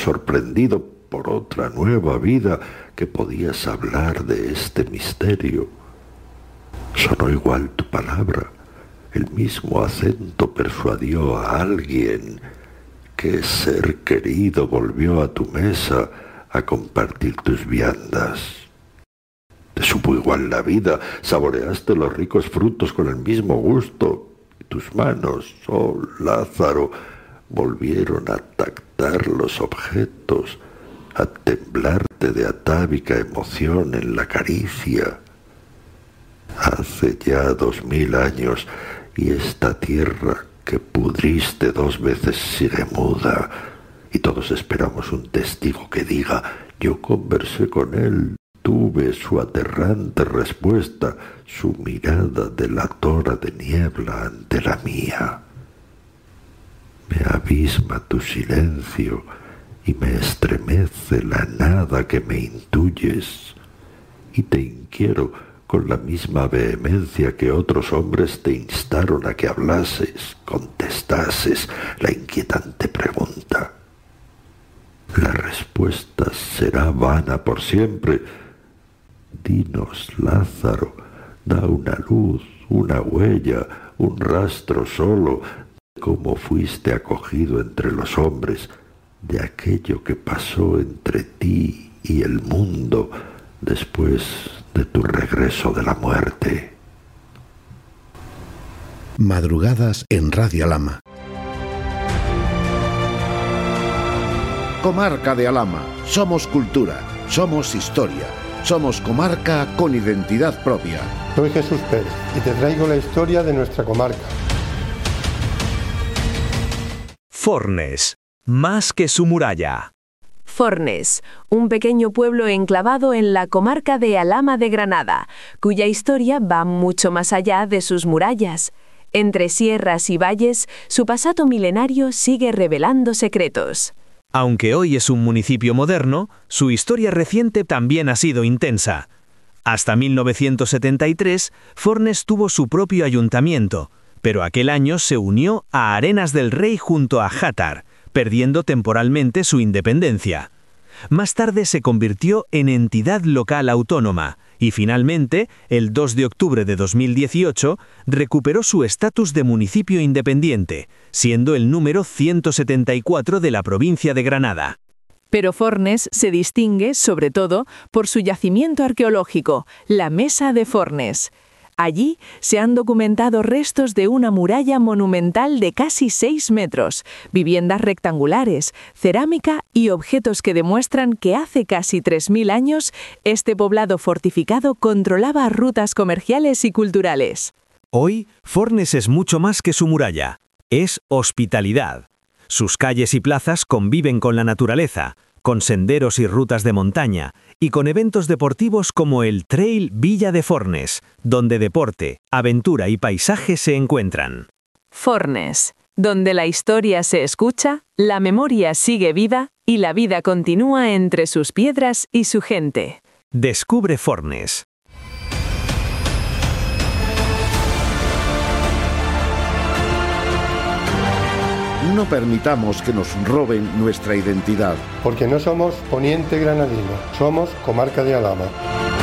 sorprendido por otra nueva vida que podías hablar de este misterio. Sonó igual tu palabra, el mismo acento persuadió a alguien. ¿Qué ser querido volvió a tu mesa a compartir tus viandas? Te supo igual la vida, saboreaste los ricos frutos con el mismo gusto, y tus manos, oh Lázaro, volvieron a tactar los objetos, a temblarte de atávica emoción en la caricia. Hace ya 2000 años, y esta tierra que pudriste 2 veces sigue muda, y todos esperamos un testigo que diga: yo conversé con él, tuve su aterrante respuesta, su mirada delatora de niebla ante la mía. Me abisma tu silencio y me estremece la nada que me intuyes, y te inquiero con la misma vehemencia que otros hombres te instaron a que hablases, contestases la inquietante pregunta. La respuesta será vana por siempre. Dinos, Lázaro, da una luz, una huella, un rastro solo de cómo fuiste acogido entre los hombres, de aquello que pasó entre ti y el mundo después de tu regreso de la muerte. Madrugadas en Radio Alhama. Comarca de Alhama. Somos cultura, somos historia, somos comarca con identidad propia. Soy Jesús Pérez y te traigo la historia de nuestra comarca. Fornes, más que su muralla. Fornes, un pequeño pueblo enclavado en la comarca de Alhama de Granada, cuya historia va mucho más allá de sus murallas. Entre sierras y valles, su pasado milenario sigue revelando secretos. Aunque hoy es un municipio moderno, su historia reciente también ha sido intensa. Hasta 1973, Fornes tuvo su propio ayuntamiento, pero aquel año se unió a Arenas del Rey junto a Játar, perdiendo temporalmente su independencia. Más tarde se convirtió en entidad local autónoma y finalmente, el 2 de octubre de 2018, recuperó su estatus de municipio independiente, siendo el número 174 de la provincia de Granada. Pero Fornes se distingue, sobre todo, por su yacimiento arqueológico, la Mesa de Fornes. Allí se han documentado restos de una muralla monumental de casi 6 metros, viviendas rectangulares, cerámica y objetos que demuestran que hace casi 3000 años este poblado fortificado controlaba rutas comerciales y culturales. Hoy, Fornes es mucho más que su muralla. Es hospitalidad. Sus calles y plazas conviven con la naturaleza, con senderos y rutas de montaña, y con eventos deportivos como el Trail Villa de Fornes, donde deporte, aventura y paisaje se encuentran. Fornes, donde la historia se escucha, la memoria sigue viva y la vida continúa entre sus piedras y su gente. Descubre Fornes. No permitamos que nos roben nuestra identidad. Porque no somos Poniente Granadino, somos Comarca de Alhama.